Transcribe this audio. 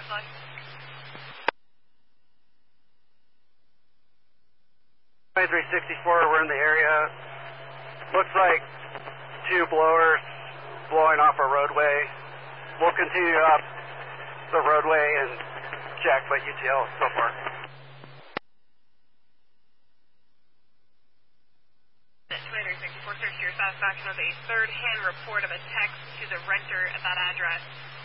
potentially? 2364, we're in the area. Looks like two blowers blowing off a roadway. We'll continue up the roadway and check, but UTL so far. 2364, search to your satisfaction with a third-hand report of a text to the renter at that address.